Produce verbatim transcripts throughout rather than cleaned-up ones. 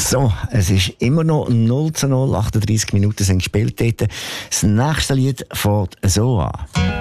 So, es ist immer noch null zu null, achtunddreissig Minuten sind gespielt dort. Das nächste Lied fängt so an.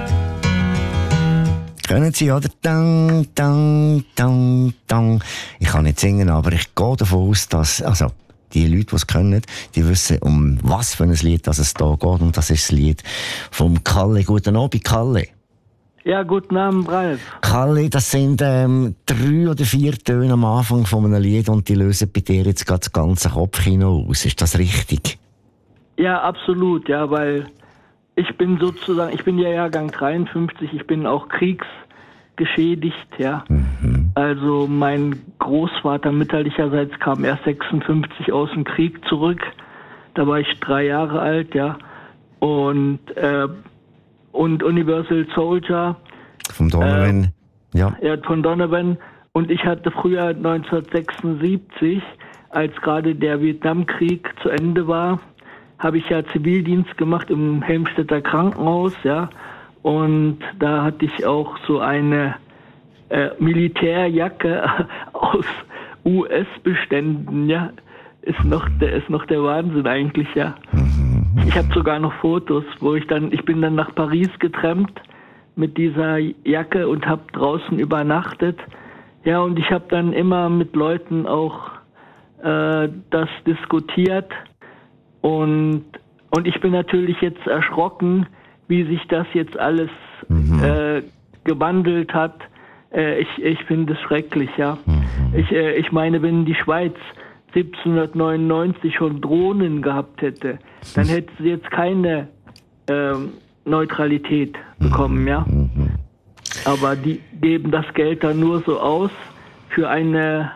Können Sie, oder? Dang, dang, dang, dang. Ich kann nicht singen, aber ich gehe davon aus, dass, also, die Leute, die es können, die wissen, um was für ein Lied das es da geht. Und das ist das Lied vom Kalle. Guten Abend, Kalle. Ja, guten Abend, Ralf. Kalle, das sind ähm, drei oder vier Töne am Anfang von einem Lied und die lösen bei dir jetzt gerade das ganze Kopfkino aus. Ist das richtig? Ja, absolut, ja, weil ich bin sozusagen, ich bin ja Jahrgang dreiundfünfzig, ich bin auch kriegsgeschädigt, ja. Mhm. Also mein Großvater mütterlicherseits kam erst sechsundfünfzig aus dem Krieg zurück. Da war ich drei Jahre alt, ja. Und, äh, und Universal Soldier. Von Donovan, äh, ja. Ja, von Donovan. Und ich hatte früher neunzehnhundertsechsundsiebzig, als gerade der Vietnamkrieg zu Ende war, habe ich ja Zivildienst gemacht im Helmstedter Krankenhaus, ja. Und da hatte ich auch so eine äh, Militärjacke aus U S-Beständen, ja. Ist noch der ist noch der Wahnsinn eigentlich, ja. Ich habe sogar noch Fotos, wo ich dann, ich bin dann nach Paris getrampt mit dieser Jacke und habe draußen übernachtet. Ja, und ich habe dann immer mit Leuten auch äh, das diskutiert. Und, und ich bin natürlich jetzt erschrocken, wie sich das jetzt alles mhm. äh, gewandelt hat. Äh, ich ich finde es schrecklich, ja. Mhm. Ich, äh, ich meine, wenn die Schweiz siebzehnhundertneunundneunzig schon Drohnen gehabt hätte, dann hätte sie jetzt keine ähm, Neutralität bekommen, mhm. ja. Mhm. Aber die geben das Geld dann nur so aus für eine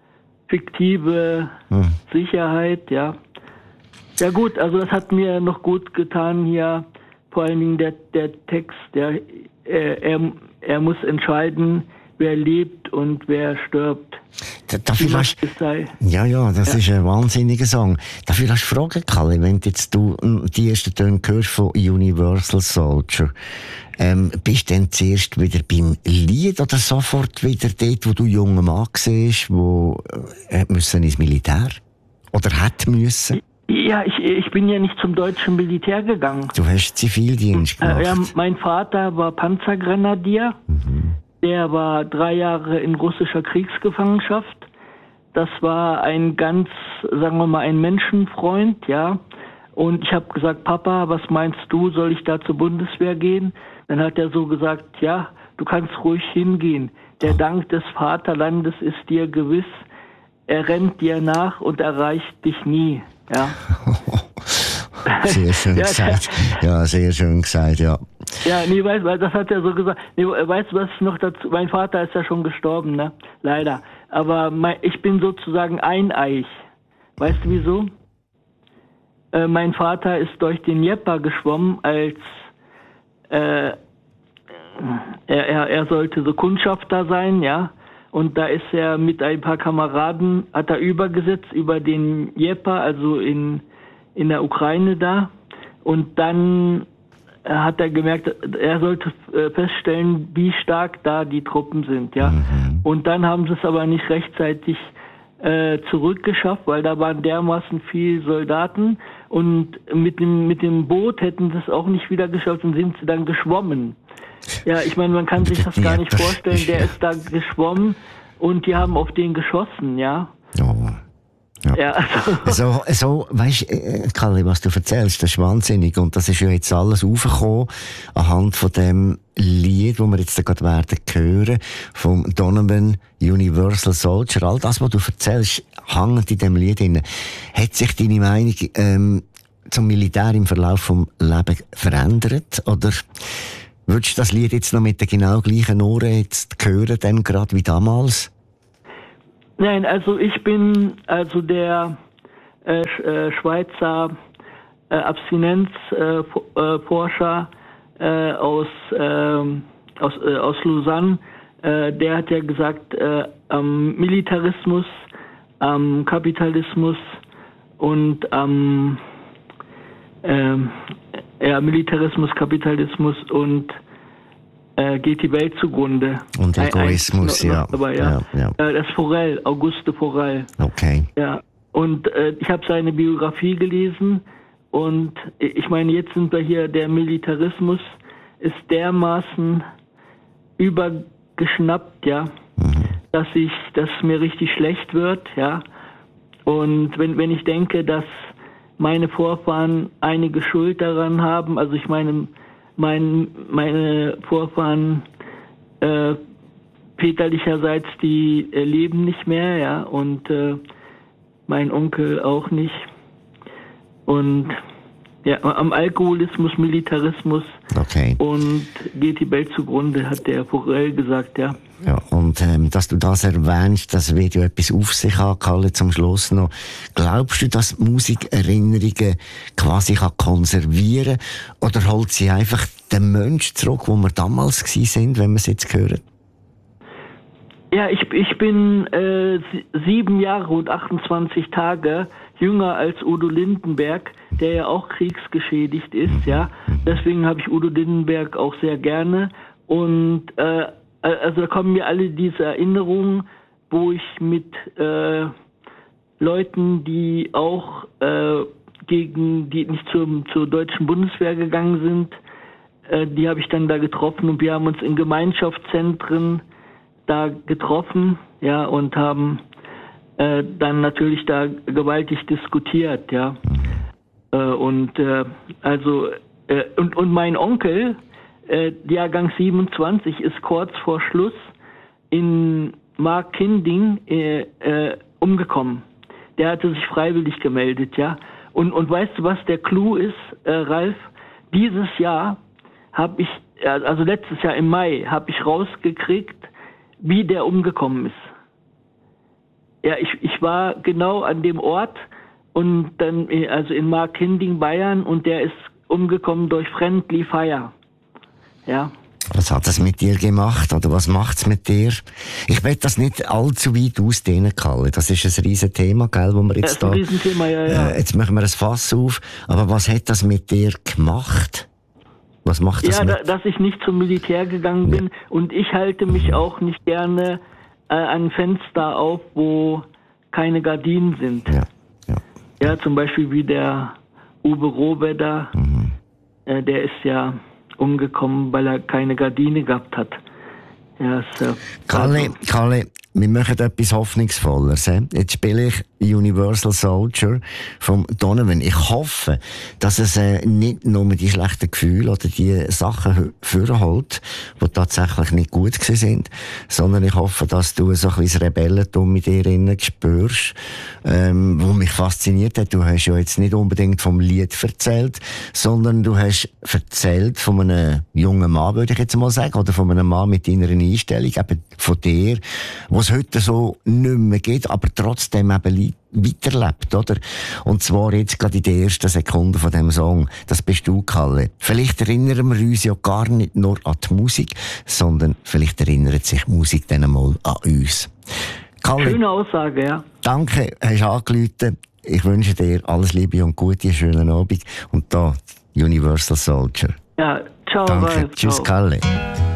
fiktive mhm. Sicherheit, ja. Ja gut, also das hat mir noch gut getan hier, vor allen Dingen der, der Text, der, äh, er, er muss entscheiden, wer lebt und wer stirbt. Darf ich fast, ja, ja, das ja. ist ein wahnsinniger Song. Darf ich das fragen, Kalle, wenn jetzt du die ersten Töne hörst von Universal Soldier, ähm, bist du dann zuerst wieder beim Lied oder sofort wieder dort, wo du junger Mann warst, wo äh, müssen ins Militär? Oder hätte müssen? Ja, ich, ich bin ja nicht zum deutschen Militär gegangen. Du hast Zivildienst gemacht. Äh, ja, mein Vater war Panzergrenadier. Mhm. Der war drei Jahre in russischer Kriegsgefangenschaft. Das war ein ganz, sagen wir mal, ein Menschenfreund, ja. Und ich habe gesagt, Papa, was meinst du, soll ich da zur Bundeswehr gehen? Dann hat er so gesagt, ja, du kannst ruhig hingehen. Der Dank des Vaterlandes ist dir gewiss. Er rennt dir nach und erreicht dich nie, ja. Sehr schön ja, gesagt. Ja, sehr schön gesagt, ja. Ja, nee, weißt du, das hat er so gesagt. Nee, weißt du, was noch dazu? Mein Vater ist ja schon gestorben, ne? Leider. Aber mein, ich bin sozusagen eineich. Weißt du wieso? Äh, mein Vater ist durch den Dnieper geschwommen, als äh, er, er, er sollte so Kundschafter sein, ja. Und da ist er mit ein paar Kameraden, hat er übergesetzt über den Dnieper, also in, in der Ukraine da. Und dann hat er gemerkt, er sollte feststellen, wie stark da die Truppen sind, ja. Mhm. Und dann haben sie es aber nicht rechtzeitig äh, zurückgeschafft, weil da waren dermaßen viele Soldaten und mit dem mit dem Boot hätten sie es auch nicht wieder geschafft und sind sie dann geschwommen. Ja, ich meine, man kann sich das gar nicht vorstellen, der ist da geschwommen und die haben auf den geschossen, ja. Oh. Ja. Ja, also. so, so, weißt du, Kalle, was du erzählst, das ist wahnsinnig. Und das ist ja jetzt alles aufgekommen anhand von dem Lied, das wir jetzt gerade werden hören, vom Donovan Universal Soldier. All das, was du erzählst, hängt in dem Lied drin. Hat sich deine Meinung ähm, zum Militär im Verlauf vom Lebens verändert? Oder würdest du das Lied jetzt noch mit den genau gleichen Ohren jetzt hören, dann gerade wie damals? Nein, also ich bin also der äh, äh, Schweizer äh, Abstinenzforscher äh, äh, aus, äh, aus, äh, aus Lausanne. Äh, der hat ja gesagt, äh, am Militarismus, am Kapitalismus und am ähm, ja, Militarismus, Kapitalismus und äh, geht die Welt zugrunde. Und Egoismus, noch, noch ja. dabei, ja. Ja, ja. Äh, das Forel, Auguste Forel. Okay. Ja. Und äh, ich habe seine Biografie gelesen und ich meine, jetzt sind wir hier, der Militarismus ist dermaßen übergeschnappt, ja, mhm. dass ich, dass mir richtig schlecht wird, ja. Und wenn, wenn ich denke, dass meine Vorfahren einige Schuld daran haben, also ich meine, mein, meine Vorfahren äh, väterlicherseits, die äh, leben nicht mehr, ja, und äh, mein Onkel auch nicht. Und ja, am Alkoholismus, Militarismus okay. und geht die Welt zugrunde, hat der Forel gesagt, ja. Ja, und ähm, dass du das erwähnst, das wird ja etwas auf sich haben, Kalle, zum Schluss noch. Glaubst du, dass Musik Erinnerungen quasi kann konservieren oder holt sie einfach den Mensch zurück, wo wir damals gsi sind, wenn wir es jetzt hören? Ja, ich, ich bin äh, sieben Jahre und achtundzwanzig Tage jünger als Udo Lindenberg, der ja auch kriegsgeschädigt ist, ja. Deswegen habe ich Udo Lindenberg auch sehr gerne. Und äh, also da kommen mir alle diese Erinnerungen, wo ich mit äh, Leuten, die auch äh, gegen, die nicht zum, zur deutschen Bundeswehr gegangen sind, äh, die habe ich dann da getroffen und wir haben uns in Gemeinschaftszentren da getroffen, ja, und haben äh, dann natürlich da gewaltig diskutiert, ja. Äh, und äh, also äh, und und mein Onkel, äh, Jahrgang siebenundzwanzig, ist kurz vor Schluss in Markkinding äh, äh, umgekommen. Der hatte sich freiwillig gemeldet, ja. Und und weißt du, was der Clou ist, äh, Ralf? Dieses Jahr habe ich, also letztes Jahr im Mai, habe ich rausgekriegt, wie der umgekommen ist. Ja, ich, ich war genau an dem Ort und dann, also in Markkinding, Bayern, und der ist umgekommen durch Friendly Fire. Ja. Was hat das mit dir gemacht oder was macht's mit dir? Ich will das nicht allzu weit ausdehnen, Kalle. Das ist ein riesen Thema, gell, wo wir jetzt das ist ein da. Riesenthema, ja, ja. Äh, jetzt machen wir ein Fass auf. Aber was hat das mit dir gemacht? Was macht das ja, mit? Da, dass ich nicht zum Militär gegangen bin, ja. Und ich halte mich auch nicht gerne äh, an Fenster auf, wo keine Gardinen sind. Ja, ja. Ja, zum Beispiel wie der Uwe Rohwedder, mhm. äh, der ist ja umgekommen, weil er keine Gardine gehabt hat. Ja, so. Kalle, also. Kalle, wir machen etwas Hoffnungsvolles. He? Jetzt spiele ich Universal Soldier vom Donovan. Ich hoffe, dass es äh, nicht nur die schlechten Gefühle oder die Sachen vorholt, die tatsächlich nicht gut sind, sondern ich hoffe, dass du so ein bisschen Rebellentum mit dir innen spürst, ähm, wo mich fasziniert hat. Du hast ja jetzt nicht unbedingt vom Lied erzählt, sondern du hast erzählt von einem jungen Mann, würde ich jetzt mal sagen, oder von einem Mann mit deiner Einstellung, eben von dir, was heute so nicht mehr geht, aber trotzdem eben weiterlebt, oder? Und zwar jetzt gerade in den ersten Sekunden von dem Song. Das bist du, Kalle. Vielleicht erinnern wir uns ja gar nicht nur an die Musik, sondern vielleicht erinnert sich Musik dann mal an uns. Kalle, schöne Aussage, ja. Danke, hast angerufen. Ich wünsche dir alles Liebe und Gute, einen schönen Abend. Und da, Universal Soldier. Ja, ciao, Danke, Ralf, tschüss, ciao. Kalle.